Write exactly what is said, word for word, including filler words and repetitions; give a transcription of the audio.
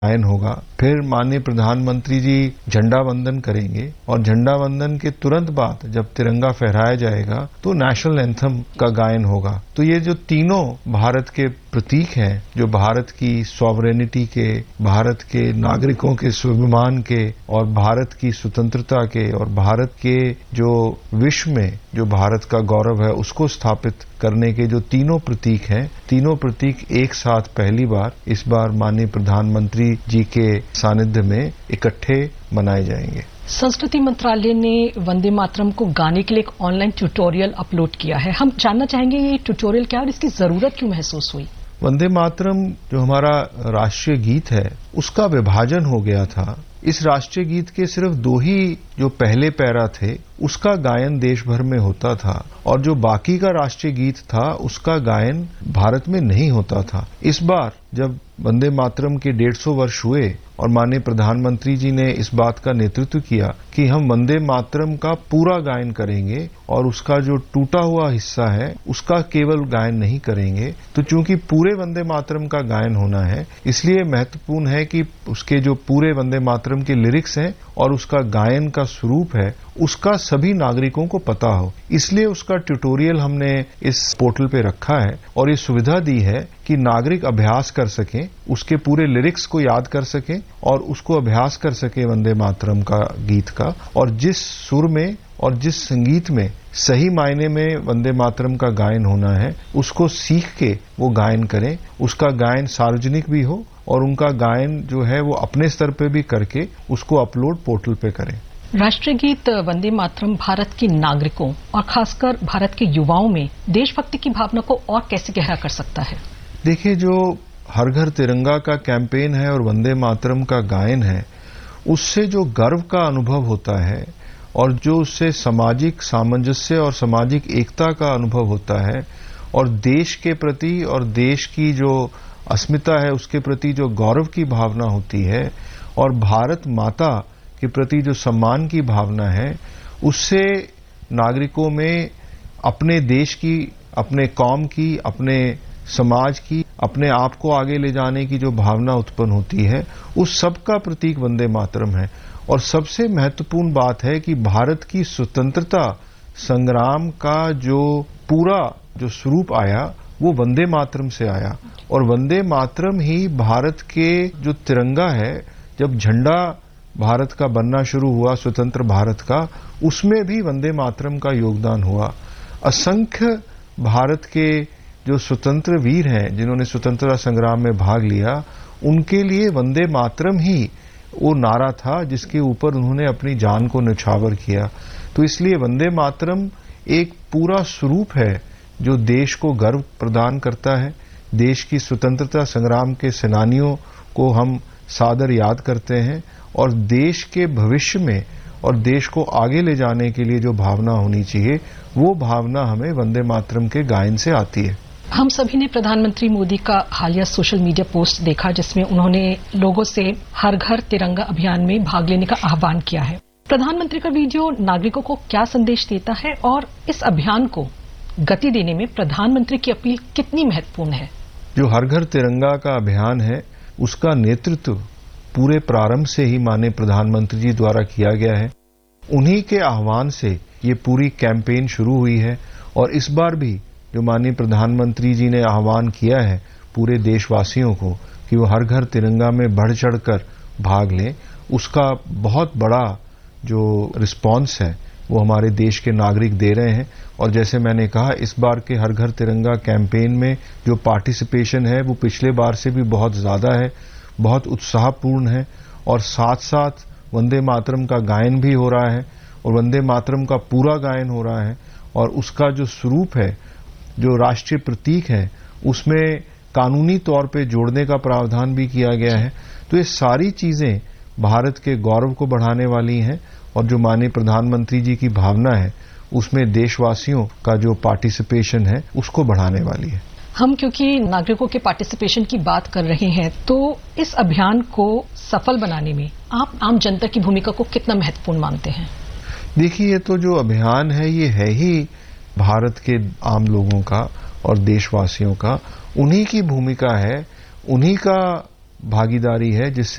गायन होगा। फिर माननीय प्रधानमंत्री जी झंडा वंदन करेंगे और झंडा वंदन के तुरंत बाद जब तिरंगा फहराया जाएगा तो नेशनल एंथम का गायन होगा। तो ये जो तीनों भारत के प्रतीक हैं, जो भारत की सॉवरेनिटी के, भारत के नागरिकों के स्वाभिमान के और भारत की स्वतंत्रता के और भारत के जो विश्व में जो भारत का गौरव है उसको स्थापित करने के जो तीनों प्रतीक हैं, तीनों प्रतीक एक साथ पहली बार इस बार माननीय प्रधानमंत्री जी के सानिध्य में इकट्ठे मनाए जाएंगे। संस्कृति मंत्रालय ने वंदे मातरम को गाने के लिए एक ऑनलाइन ट्यूटोरियल अपलोड किया है। हम जानना चाहेंगे ये ट्यूटोरियल क्या है और इसकी जरूरत क्यों महसूस हुई? वंदे मातरम जो हमारा राष्ट्रीय गीत है उसका विभाजन हो गया था। इस राष्ट्रीय गीत के सिर्फ दो ही जो पहले पैरा थे उसका गायन देश भर में होता था और जो बाकी का राष्ट्रीय गीत था उसका गायन भारत में नहीं होता था। इस बार जब वंदे मातरम के डेढ़ सौ वर्ष हुए और माननीय प्रधानमंत्री जी ने इस बात का नेतृत्व किया कि हम वंदे मातरम का पूरा गायन करेंगे और उसका जो टूटा हुआ हिस्सा है उसका केवल गायन नहीं करेंगे, तो चूंकि पूरे वंदे मातरम का गायन होना है इसलिए महत्वपूर्ण है कि उसके जो पूरे वंदे मातरम के लिरिक्स हैं और उसका गायन का स्वरूप है उसका सभी नागरिकों को पता हो। इसलिए उसका ट्यूटोरियल हमने इस पोर्टल पे रखा है और ये सुविधा दी है कि नागरिक अभ्यास कर सकें, उसके पूरे लिरिक्स को याद कर सकें और उसको अभ्यास कर सकें वंदे मातरम का गीत का, और जिस सुर में और जिस संगीत में सही मायने में वंदे मातरम का गायन होना है उसको सीख के वो गायन करें। उसका गायन सार्वजनिक भी हो और उनका गायन जो है वो अपने स्तर पे भी करके उसको अपलोड पोर्टल पे करें। राष्ट्रीय गीत वंदे मातरम भारत के नागरिकों और खासकर भारत के युवाओं में देशभक्ति की भावना को और कैसे गहरा कर सकता है? देखिए, जो हर घर तिरंगा का कैंपेन है और वंदे मातरम का गायन है उससे जो गर्व का अनुभव होता है और जो उससे सामाजिक सामंजस्य और सामाजिक एकता का अनुभव होता है और देश के प्रति और देश की जो अस्मिता है उसके प्रति जो गौरव की भावना होती है और भारत माता के प्रति जो सम्मान की भावना है, उससे नागरिकों में अपने देश की, अपने कौम की, अपने समाज की, अपने आप को आगे ले जाने की जो भावना उत्पन्न होती है उस सब का प्रतीक वंदे मातरम है। और सबसे महत्वपूर्ण बात है कि भारत की स्वतंत्रता संग्राम का जो पूरा जो स्वरूप आया वो वंदे मातरम से आया और वंदे मातरम ही भारत के जो तिरंगा है, जब झंडा भारत का बनना शुरू हुआ स्वतंत्र भारत का, उसमें भी वंदे मातरम का योगदान हुआ। असंख्य भारत के जो स्वतंत्र वीर हैं जिन्होंने स्वतंत्रता संग्राम में भाग लिया, उनके लिए वंदे मातरम ही वो नारा था जिसके ऊपर उन्होंने अपनी जान को न्यौछावर किया। तो इसलिए वंदे मातरम एक पूरा स्वरूप है जो देश को गर्व प्रदान करता है। देश की स्वतंत्रता संग्राम के सेनानियों को हम सादर याद करते हैं और देश के भविष्य में और देश को आगे ले जाने के लिए जो भावना होनी चाहिए वो भावना हमें वंदे मातरम के गायन से आती है। हम सभी ने प्रधानमंत्री मोदी का हालिया सोशल मीडिया पोस्ट देखा जिसमें उन्होंने लोगों से हर घर तिरंगा अभियान में भाग लेने का आह्वान किया है। प्रधानमंत्री का वीडियो नागरिकों को क्या संदेश देता है और इस अभियान को गति देने में प्रधानमंत्री की अपील कितनी महत्वपूर्ण है? जो हर घर तिरंगा का अभियान है उसका नेतृत्व पूरे प्रारंभ से ही माननीय प्रधानमंत्री जी द्वारा किया गया है। उन्हीं के आह्वान से ये पूरी कैंपेन शुरू हुई है और इस बार भी जो माननीय प्रधानमंत्री जी ने आह्वान किया है पूरे देशवासियों को कि वो हर घर तिरंगा में बढ़ चढ़कर भाग लें, उसका बहुत बड़ा जो रिस्पांस है वो हमारे देश के नागरिक दे रहे हैं। और जैसे मैंने कहा, इस बार के हर घर तिरंगा कैंपेन में जो पार्टिसिपेशन है वो पिछले बार से भी बहुत ज्यादा है, बहुत उत्साहपूर्ण है और साथ साथ वंदे मातरम का गायन भी हो रहा है और वंदे मातरम का पूरा गायन हो रहा है और उसका जो स्वरूप है, जो राष्ट्रीय प्रतीक है, उसमें कानूनी तौर पे जोड़ने का प्रावधान भी किया गया है। तो ये सारी चीजें भारत के गौरव को बढ़ाने वाली हैं और जो माननीय प्रधानमंत्री जी की भावना है उसमें देशवासियों का जो पार्टिसिपेशन है उसको बढ़ाने वाली है। हम क्योंकि नागरिकों के पार्टिसिपेशन की बात कर रहे हैं तो इस अभियान को सफल बनाने में आप आम जनता की भूमिका को कितना महत्वपूर्ण मानते हैं? देखिए, ये तो जो अभियान है ये है ही भारत के आम लोगों का और देशवासियों का, उन्हीं की भूमिका है, उन्हीं का भागीदारी है जिससे